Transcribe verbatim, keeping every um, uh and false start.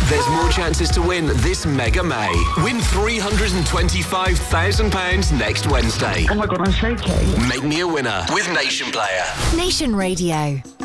there's more chances to win this Mega May. Win three hundred twenty-five thousand pounds next Wednesday. Oh my God, I'm shaking. Make me a winner with Nation Player. Nation Radio.